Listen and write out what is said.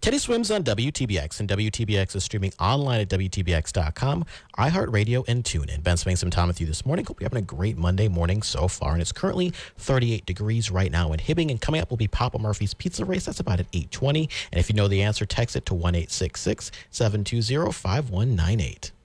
Teddy Swims on WTBX, and WTBX is streaming online at WTBX.com, iHeartRadio, and TuneIn. Ben spending some time with you this morning. Hope you're having a great Monday morning so far, and it's currently 38 degrees right now in Hibbing, and coming up will be Papa Murphy's Pizza Race. That's about at 8:20, and if you know the answer, text it to 1-866-720-5198.